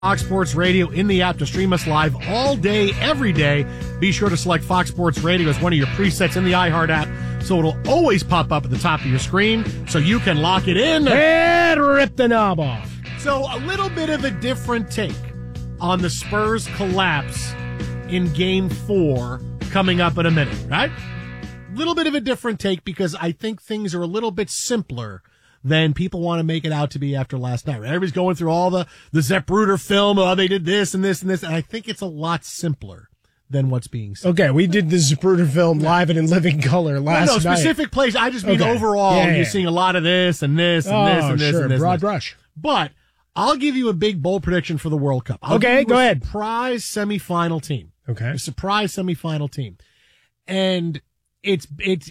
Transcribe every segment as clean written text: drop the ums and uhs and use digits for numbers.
Fox Sports Radio in the app to stream us live all day, every day. Be sure to select Fox Sports Radio as one of your presets in the iHeart app, so it'll always pop up at the top of your screen, so you can lock it in and rip the knob off. So a little bit of a different take on the Spurs collapse in Game 4 coming up in a minute, right? A little bit of a different take because I think things are a little bit simpler than people want to make it out to be after last night. Everybody's going through all the Zapruder film. Oh, they did this and this and this. And I think it's a lot simpler than what's being said. Okay, we did the Zapruder film live and in living color last night. No, specific plays. I just mean overall, you're seeing a lot of this and this and this and this and this. Broad brush. But I'll give you a big bold prediction for the World Cup. Go ahead. Surprise semifinal team. Okay. A surprise semifinal team. And it's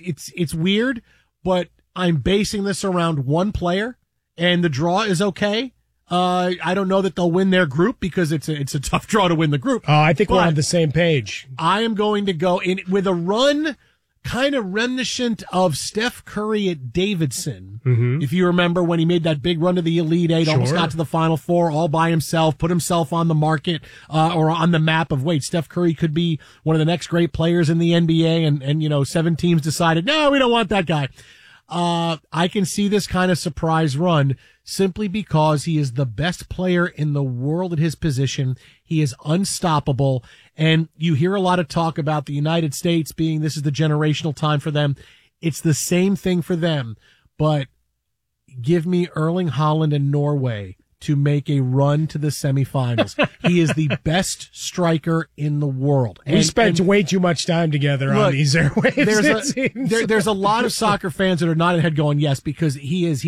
weird, but I'm basing this around one player, and the draw is okay. I don't know that they'll win their group because it's a tough draw to win the group. Oh, I think we're on the same page. I am going to go in with a run kind of reminiscent of Steph Curry at Davidson. Mm-hmm. If you remember when he made that big run to the Elite Eight, almost got to the Final Four all by himself, put himself on the market or on the map of, wait, Steph Curry could be one of the next great players in the NBA, and 7 teams decided, no, we don't want that guy. I can see this kind of surprise run simply because he is the best player in the world at his position. He is unstoppable. And you hear a lot of talk about the United States being, this is the generational time for them. It's the same thing for them, but give me Erling Haaland and Norway to make a run to the semifinals. He is the best striker in the world. We spent way too much time together on these airwaves. There's a lot of soccer fans that are nodding head going, yes, because he's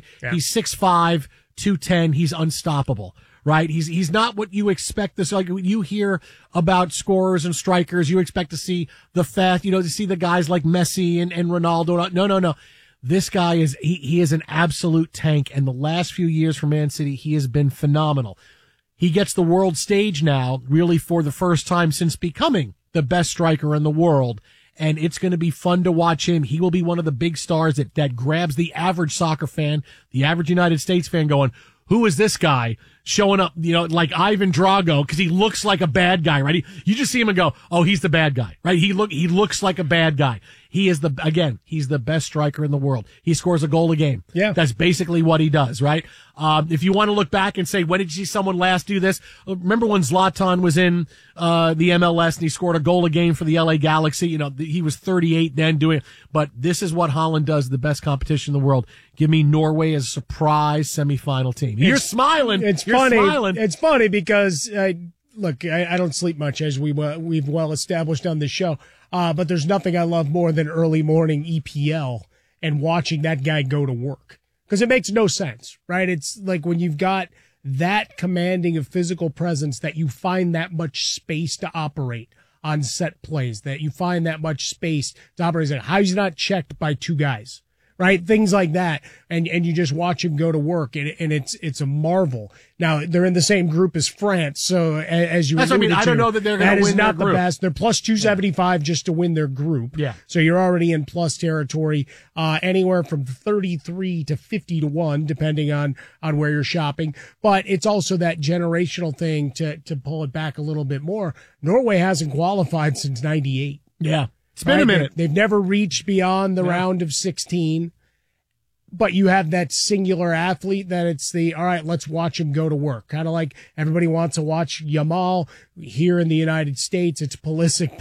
6'5", 210. He's unstoppable, right? He's not what you expect. This, like, when you hear about scorers and strikers, you expect to see the fast, to see the guys like Messi and Ronaldo. No. This guy he is an absolute tank, and the last few years for Man City, he has been phenomenal. He gets the world stage now, really for the first time since becoming the best striker in the world, and it's going to be fun to watch him. He will be one of the big stars that grabs the average soccer fan, the average United States fan going, who is this guy showing up, like Ivan Drago, because he looks like a bad guy, right? You just see him and go, oh, he's the bad guy, right? He looks like a bad guy. He is he's the best striker in the world. He scores a goal a game. Yeah. That's basically what he does, right? If you want to look back and say, when did you see someone last do this? Remember when Zlatan was in, the MLS and he scored a goal a game for the LA Galaxy? He was 38 then doing it. But this is what Haaland does, the best competition in the world. Give me Norway as a surprise semifinal team. You're smiling. You're smiling. It's funny because, look, I don't sleep much, as we've well established on this show. But there's nothing I love more than early morning EPL and watching that guy go to work. Because it makes no sense, right? It's like when you've got that commanding of physical presence that you find that much space to operate on set plays, that you find that much space to operate. How he's not checked by 2 guys, right? Things like that. And you just watch him go to work, and it's a marvel. Now, they're in the same group as France, so as you That's what I mean. I don't know that they're going to win their group. That is not the best. They're plus 275 just to win their group. Yeah. So you're already in plus territory, anywhere from 33 to 50 to 1, depending on where you're shopping. But it's also that generational thing to pull it back a little bit more. Norway hasn't qualified since 98. Yeah. It's been a minute. They've never reached beyond the round of 16. But you have that singular athlete that it's all right, let's watch him go to work. Kind of like everybody wants to watch Yamal here in the United States. It's Pulisic.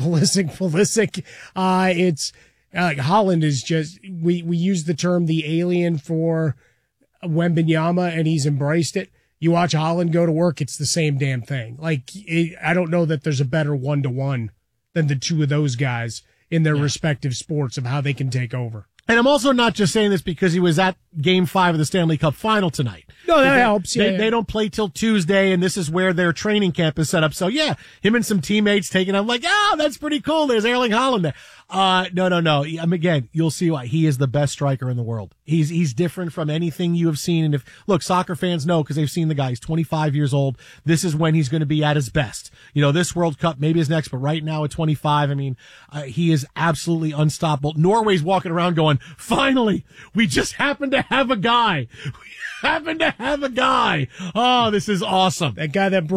It's Haaland is just, we use the term the alien for Wembanyama, and he's embraced it. You watch Haaland go to work, it's the same damn thing. I don't know that there's a better 1-to-1 than the 2 of those guys in their respective sports of how they can take over. And I'm also not just saying this because he was at Game 5 of the Stanley Cup Final tonight. No, that helps. They don't play till Tuesday, and this is where their training camp is set up. So, yeah, him and some teammates taking him like, that's pretty cool. There's Erling Haaland there. No. Again, you'll see why. He is the best striker in the world. He's different from anything you have seen. And look, soccer fans know because they've seen the guy. He's 25 years old. This is when he's going to be at his best. This World Cup maybe is next, but right now at 25, he is absolutely unstoppable. Norway's walking around going, finally, we just happen to have a guy. We happen to have a guy. Oh, this is awesome. That guy that